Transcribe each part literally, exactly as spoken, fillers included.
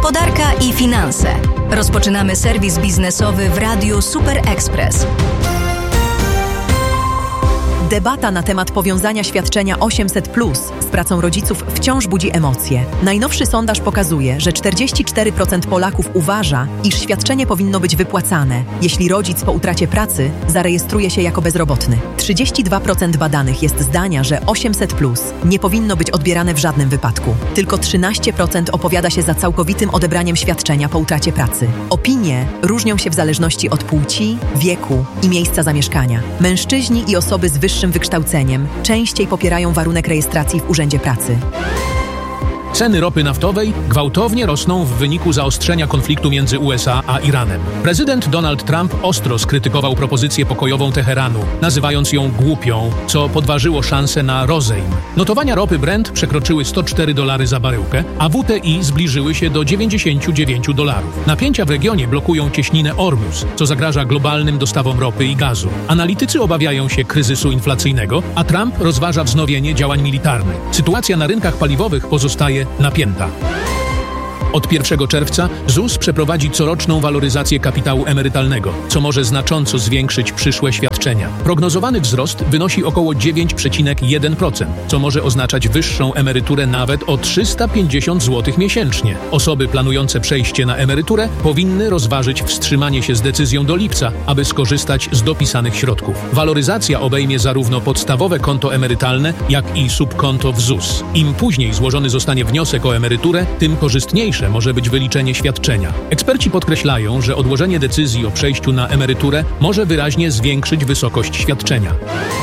Gospodarka i finanse. Rozpoczynamy serwis biznesowy w Radiu Super Express. Debata na temat powiązania świadczenia osiemset plus z pracą rodziców wciąż budzi emocje. Najnowszy sondaż pokazuje, że czterdzieści cztery procent Polaków uważa, iż świadczenie powinno być wypłacane, jeśli rodzic po utracie pracy zarejestruje się jako bezrobotny. trzydzieści dwa procent badanych jest zdania, że osiemset plus nie powinno być odbierane w żadnym wypadku. Tylko trzynaście procent opowiada się za całkowitym odebraniem świadczenia po utracie pracy. Opinie różnią się w zależności od płci, wieku i miejsca zamieszkania. Mężczyźni i osoby z wyższym wykształceniem częściej popierają warunek rejestracji w Urzędzie Pracy. Ceny ropy naftowej gwałtownie rosną w wyniku zaostrzenia konfliktu między U S A a Iranem. Prezydent Donald Trump ostro skrytykował propozycję pokojową Teheranu, nazywając ją głupią, co podważyło szanse na rozejm. Notowania ropy Brent przekroczyły sto cztery dolary za baryłkę, a W T I zbliżyły się do dziewięćdziesiąt dziewięć dolarów. Napięcia w regionie blokują cieśninę Ormus, co zagraża globalnym dostawom ropy i gazu. Analitycy obawiają się kryzysu inflacyjnego, a Trump rozważa wznowienie działań militarnych. Sytuacja na rynkach paliwowych pozostaje napięta. Od pierwszego czerwca Z U S przeprowadzi coroczną waloryzację kapitału emerytalnego, co może znacząco zwiększyć przyszłe świadczenia. Prognozowany wzrost wynosi około dziewięć przecinek jeden procent, co może oznaczać wyższą emeryturę nawet o trzysta pięćdziesiąt złotych miesięcznie. Osoby planujące przejście na emeryturę powinny rozważyć wstrzymanie się z decyzją do lipca, aby skorzystać z dopisanych środków. Waloryzacja obejmie zarówno podstawowe konto emerytalne, jak i subkonto w Z U S. Im później złożony zostanie wniosek o emeryturę, tym korzystniejsze może być wyliczenie świadczenia. Eksperci podkreślają, że odłożenie decyzji o przejściu na emeryturę może wyraźnie zwiększyć wysokość świadczenia.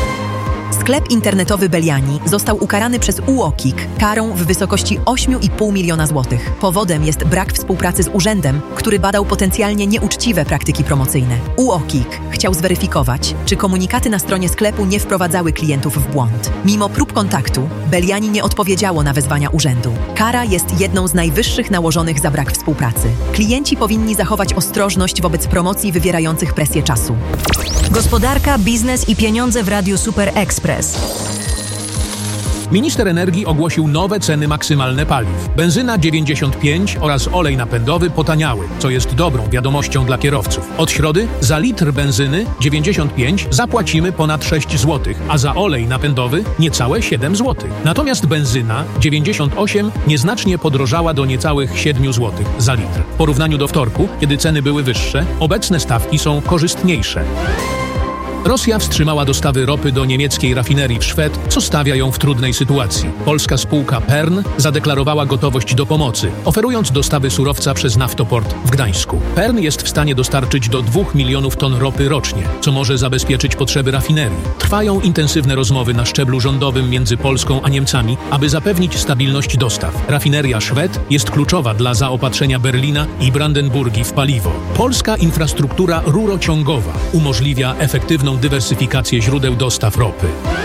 Sklep internetowy Beliani został ukarany przez U O K I K karą w wysokości osiem i pół miliona złotych. Powodem jest brak współpracy z urzędem, który badał potencjalnie nieuczciwe praktyki promocyjne. U O K I K chciał zweryfikować, czy komunikaty na stronie sklepu nie wprowadzały klientów w błąd. Mimo prób kontaktu, Beliani nie odpowiedziało na wezwania urzędu. Kara jest jedną z najwyższych nałożonych za brak współpracy. Klienci powinni zachować ostrożność wobec promocji wywierających presję czasu. Gospodarka, biznes i pieniądze w Radiu Super Express. Minister energii ogłosił nowe ceny maksymalne paliw. Benzyna dziewięćdziesiąt pięć oraz olej napędowy potaniały, co jest dobrą wiadomością dla kierowców. Od środy za litr benzyny dziewięćdziesiąt pięć zapłacimy ponad sześć złotych, a za olej napędowy niecałe siedem złotych. Natomiast benzyna dziewięćdziesiąt osiem nieznacznie podrożała do niecałych siedem złotych za litr. W porównaniu do wtorku, kiedy ceny były wyższe, obecne stawki są korzystniejsze. Rosja wstrzymała dostawy ropy do niemieckiej rafinerii w Szwed, co stawia ją w trudnej sytuacji. Polska spółka Pern zadeklarowała gotowość do pomocy, oferując dostawy surowca przez naftoport w Gdańsku. Pern jest w stanie dostarczyć do dwóch milionów ton ropy rocznie, co może zabezpieczyć potrzeby rafinerii. Trwają intensywne rozmowy na szczeblu rządowym między Polską a Niemcami, aby zapewnić stabilność dostaw. Rafineria Szwed jest kluczowa dla zaopatrzenia Berlina i Brandenburgii w paliwo. Polska infrastruktura rurociągowa umożliwia efektywną dywersyfikację źródeł dostaw ropy.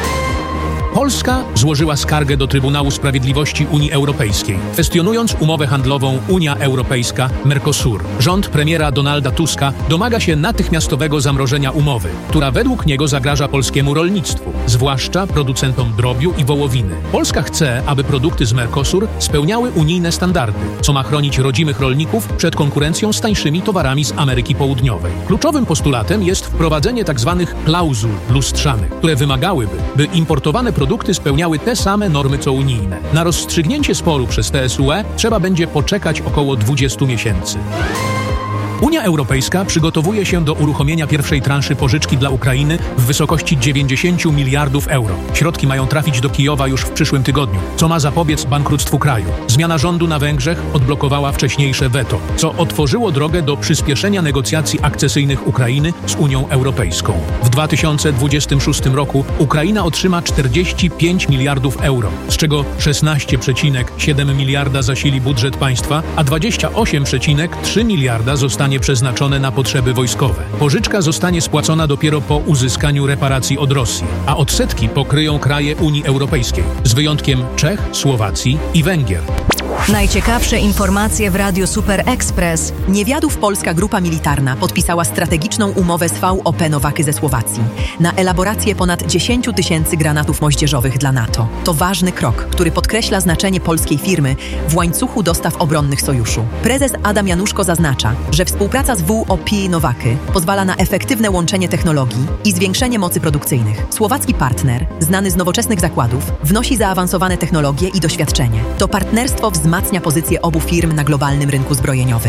Polska złożyła skargę do Trybunału Sprawiedliwości Unii Europejskiej, kwestionując umowę handlową Unia Europejska-Mercosur. Rząd premiera Donalda Tuska domaga się natychmiastowego zamrożenia umowy, która według niego zagraża polskiemu rolnictwu, zwłaszcza producentom drobiu i wołowiny. Polska chce, aby produkty z Mercosur spełniały unijne standardy, co ma chronić rodzimych rolników przed konkurencją z tańszymi towarami z Ameryki Południowej. Kluczowym postulatem jest wprowadzenie tzw. klauzul lustrzanych, które wymagałyby, by importowane produkty Produkty spełniały te same normy co unijne. Na rozstrzygnięcie sporu przez T S U E trzeba będzie poczekać około dwudziestu miesięcy. Unia Europejska przygotowuje się do uruchomienia pierwszej transzy pożyczki dla Ukrainy w wysokości dziewięćdziesiąt miliardów euro. Środki mają trafić do Kijowa już w przyszłym tygodniu, co ma zapobiec bankructwu kraju. Zmiana rządu na Węgrzech odblokowała wcześniejsze weto, co otworzyło drogę do przyspieszenia negocjacji akcesyjnych Ukrainy z Unią Europejską. W dwa tysiące dwudziestym szóstym roku Ukraina otrzyma czterdzieści pięć miliardów euro, z czego szesnaście przecinek siedem miliarda zasili budżet państwa, a dwadzieścia osiem przecinek trzy miliarda zostanie przeznaczone na potrzeby wojskowe. Pożyczka zostanie spłacona dopiero po uzyskaniu reparacji od Rosji, a odsetki pokryją kraje Unii Europejskiej, z wyjątkiem Czech, Słowacji i Węgier. Najciekawsze informacje w Radiu Super Express. Niewiadów Polska Grupa Militarna podpisała strategiczną umowę z V O P Nowaky ze Słowacji na elaborację ponad dziesięć tysięcy granatów moździerzowych dla NATO. To ważny krok, który podkreśla znaczenie polskiej firmy w łańcuchu dostaw obronnych sojuszu. Prezes Adam Januszko zaznacza, że współpraca z V O P Nowaky pozwala na efektywne łączenie technologii i zwiększenie mocy produkcyjnych. Słowacki partner, znany z nowoczesnych zakładów, wnosi zaawansowane technologie i doświadczenie. To partnerstwo wzmacnia pozycję obu firm na globalnym rynku zbrojeniowym.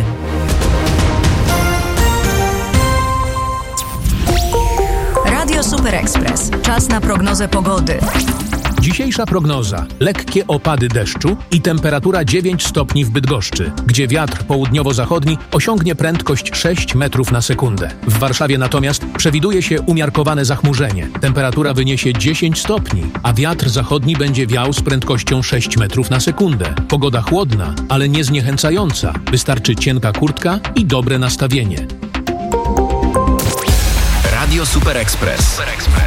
Radio Super Express. Czas na prognozę pogody. Dzisiejsza prognoza. Lekkie opady deszczu i temperatura dziewięć stopni w Bydgoszczy, gdzie wiatr południowo-zachodni osiągnie prędkość sześć metrów na sekundę. W Warszawie natomiast przewiduje się umiarkowane zachmurzenie. Temperatura wyniesie dziesięć stopni, a wiatr zachodni będzie wiał z prędkością sześć metrów na sekundę. Pogoda chłodna, ale nie zniechęcająca. Wystarczy cienka kurtka i dobre nastawienie. Radio Super Express.